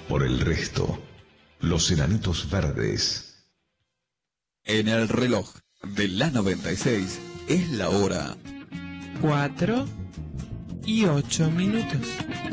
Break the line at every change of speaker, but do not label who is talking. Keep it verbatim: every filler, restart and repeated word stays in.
Por el resto, los enanitos verdes.
En el reloj de la noventa y seis es la hora
cuatro y ocho minutos.